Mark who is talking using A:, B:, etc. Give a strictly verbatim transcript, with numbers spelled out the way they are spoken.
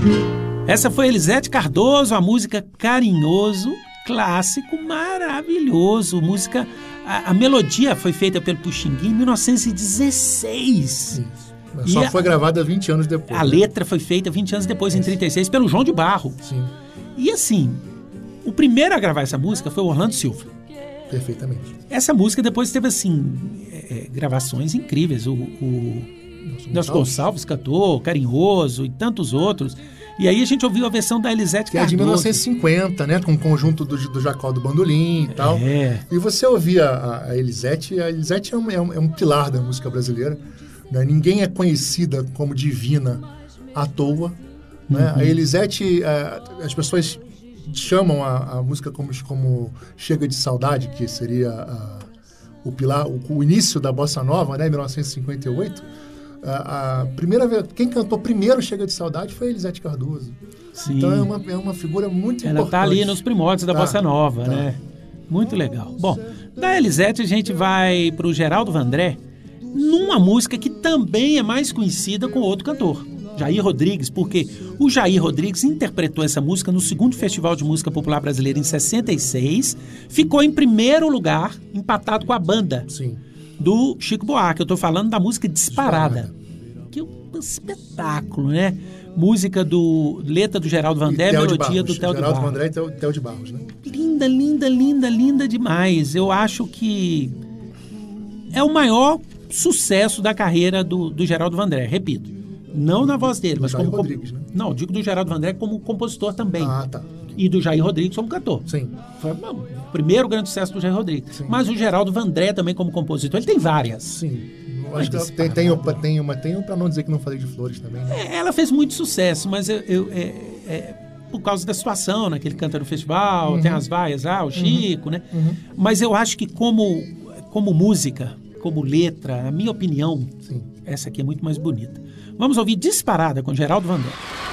A: Essa foi Elisete Cardoso, a música Carinhoso, clássico maravilhoso. Música, a, a melodia foi feita pelo Puxinguinha em mil novecentos e dezesseis.
B: Isso. Só
A: e
B: foi a, gravada vinte anos depois.
A: A
B: né?
A: letra foi feita vinte anos depois, em trinta e seis, pelo João de Barro.
B: Sim.
A: E assim, o primeiro a gravar essa música foi o Orlando Silva.
B: Perfeitamente.
A: Essa música depois teve, assim, é, gravações incríveis. O, o Nelson Gonçalves cantou, Carinhoso e tantos outros. E aí a gente ouviu a versão da Elisete
B: que
A: Cardoso.
B: Que é de mil novecentos e cinquenta, né? Com o conjunto do, do Jacó do Bandolim e tal.
A: É.
B: E você ouvia a, a Elisete, a Elisete é um, é, um, é um pilar da música brasileira. Né? Ninguém é conhecida como divina à toa. Né? Uhum. A Elisete, a, as pessoas chamam a, a música como, como Chega de Saudade, que seria a, o pilar, o, o início da Bossa Nova, né? Em mil novecentos e cinquenta e oito. A, a primeira vez, quem cantou primeiro Chega de Saudade foi a Elisete Cardoso.
A: Sim.
B: Então é uma, é uma figura muito
A: Ela
B: importante.
A: Ela está ali nos primórdios da
B: tá,
A: Bossa Nova,
B: tá.
A: né? Muito legal. Bom, da Elisete a gente vai para o Geraldo Vandré, numa música que também é mais conhecida com outro cantor, Jair Rodrigues, porque o Jair Rodrigues interpretou essa música no segundo Festival de Música Popular Brasileira em sessenta e seis, ficou em primeiro lugar, empatado com a banda.
B: Sim.
A: Do Chico Buarque. Eu estou falando da música Disparada,
B: Disparada.
A: que é um espetáculo, né? Música do... letra do Geraldo Vandré, melodia do Theo de Barros.
B: Geraldo Vandré e Theo, Theo de Barros, né?
A: Linda, linda, linda, linda demais. Eu acho que é o maior sucesso da carreira do, do Geraldo Vandré, repito. Não na voz dele,
B: do
A: mas
B: Jair
A: como...
B: Rodrigues, né?
A: Não, digo do Geraldo Vandré como compositor também.
B: Ah, tá.
A: E do Jair Rodrigues como cantor.
B: Sim.
A: Foi o primeiro grande sucesso do Jair Rodrigues.
B: Sim.
A: Mas o Geraldo Vandré também como compositor, ele tem várias.
B: Sim. Acho que tem, tem, uma, tem uma, tem uma, pra não dizer que não falei de Flores também, né?
A: É, ela fez muito sucesso, mas eu, eu, é, é, por causa da situação, né? Que ele canta no festival, uhum. Tem as vaias lá, o Chico, uhum. né? Uhum. Mas eu acho que como, como música, como letra, na minha opinião,
B: Sim.
A: essa aqui é muito mais bonita. Vamos ouvir Disparada com Geraldo Vandré.